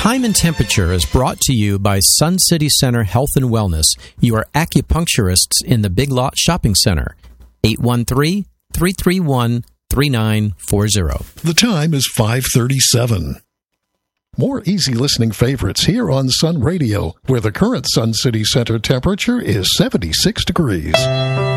Time and Temperature is brought to you by Sun City Center Health and Wellness, your acupuncturists in the Big Lot Shopping Center. 813-331-3940. The time is 5:37. More easy listening favorites here on Sun Radio, where the current Sun City Center temperature is 76 degrees.